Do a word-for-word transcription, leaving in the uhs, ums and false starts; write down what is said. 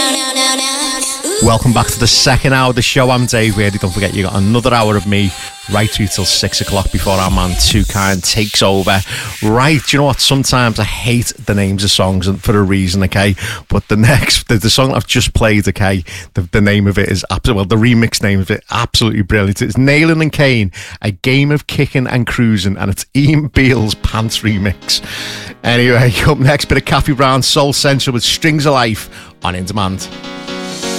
Welcome back to the second hour of the show. I'm Dave Beardy. Don't forget, you got another hour of me right through till six o'clock before our man Toucan takes over. Right, do you know what? Sometimes I hate the names of songs and for a reason, okay? But the next, the, the song that I've just played, okay, the, the name of it is, absolutely, well, the remix name of it, absolutely brilliant. It's Nayland and Kane, A Game of Kicking and Cruising, and it's Ian Beale's Pants remix. Anyway, up next, bit of Kathy Brown, Soul Central with Strings of Life on In Demand.